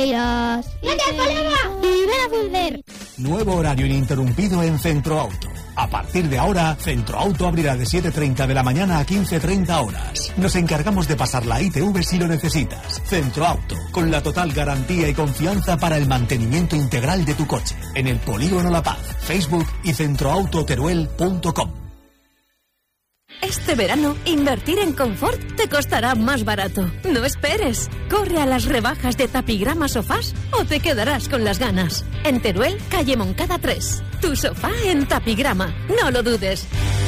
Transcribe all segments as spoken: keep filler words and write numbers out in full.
¡No te problema! ¡Y ven a volver! Nuevo horario ininterrumpido en Centro Auto. A partir de ahora, Centro Auto abrirá de siete y media de la mañana a quince y treinta horas. Nos encargamos de pasar la I T V si lo necesitas. Centro Auto, con la total garantía y confianza para el mantenimiento integral de tu coche. En el Polígono La Paz, Facebook y centroautoteruel punto com. Este verano, invertir en confort te costará más barato. No esperes. Corre a las rebajas de Tapigrama Sofás o te quedarás con las ganas. En Teruel, calle Moncada tres. Tu sofá en Tapigrama. No lo dudes.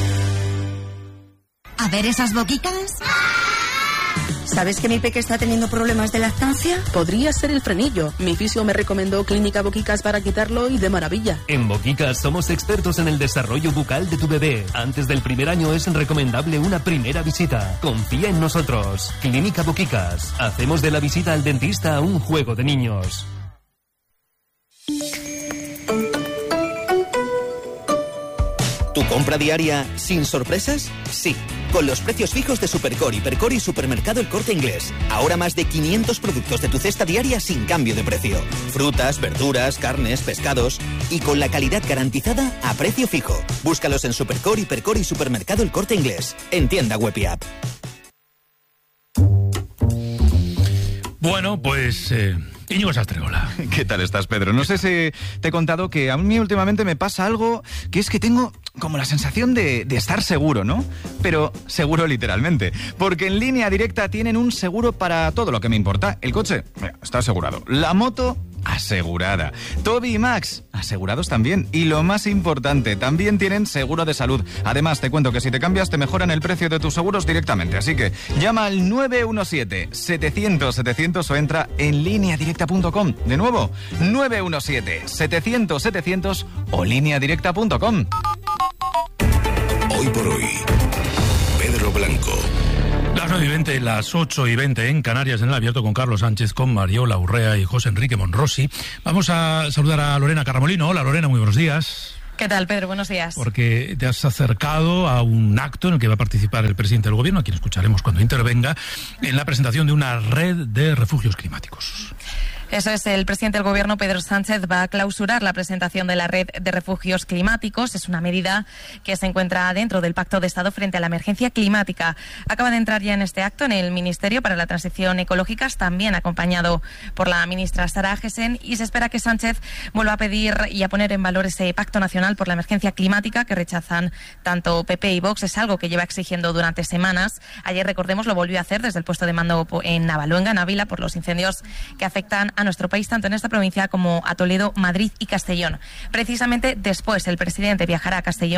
A ver esas boquitas. ¿Sabes que mi peque está teniendo problemas de lactancia? Podría ser el frenillo. Mi fisio me recomendó Clínica Boquicas para quitarlo y de maravilla. En Boquicas somos expertos en el desarrollo bucal de tu bebé. Antes del primer año es recomendable una primera visita. Confía en nosotros. Clínica Boquicas. Hacemos de la visita al dentista un juego de niños. ¿Tu compra diaria sin sorpresas? Sí. Con los precios fijos de Supercore, Hipercor y Supermercado El Corte Inglés. Ahora más de quinientos productos de tu cesta diaria sin cambio de precio. Frutas, verduras, carnes, pescados. Y con la calidad garantizada a precio fijo. Búscalos en Supercore, Hipercor y Supermercado El Corte Inglés. En tienda web y app. Bueno, pues... Eh... Íñigo Sastregola. ¿Qué tal estás, Pedro? No sé si te he contado que a mí últimamente me pasa algo que es que tengo como la sensación de, de estar seguro, ¿no? Pero seguro literalmente. Porque en Línea Directa tienen un seguro para todo lo que me importa. El coche, mira, está asegurado. La moto, asegurada. Toby y Max, asegurados también. Y lo más importante, también tienen seguro de salud. Además, te cuento que si te cambias te mejoran el precio de tus seguros directamente. Así que llama al nueve uno siete, setecientos, setecientos o entra en línea directa punto com. De nuevo, nueve uno siete, setecientos, setecientos o línea directa punto com. Hoy por hoy, Pedro Blanco. Las nueve y veinte, las ocho y veinte en Canarias, en el abierto con Carlos Sánchez, con Mariola Urrea y José Enrique Monrosi. Vamos a saludar a Lorena Carramolino. Hola, Lorena, muy buenos días. ¿Qué tal, Pedro? Buenos días. Porque te has acercado a un acto en el que va a participar el presidente del gobierno, a quien escucharemos cuando intervenga, en la presentación de una red de refugios climáticos. Eso es, el presidente del gobierno, Pedro Sánchez, va a clausurar la presentación de la red de refugios climáticos. Es una medida que se encuentra dentro del Pacto de Estado frente a la emergencia climática. Acaba de entrar ya en este acto en el Ministerio para la Transición Ecológica, también acompañado por la ministra Sara Agesen, y se espera que Sánchez vuelva a pedir y a poner en valor ese Pacto Nacional por la Emergencia Climática que rechazan tanto P P y Vox. Es algo que lleva exigiendo durante semanas. Ayer, recordemos, lo volvió a hacer desde el puesto de mando en Navaluenga, en Ávila, por los incendios que afectan a nuestro país, tanto en esta provincia como a Toledo, Madrid y Castellón. Precisamente después el presidente viajará a Castellón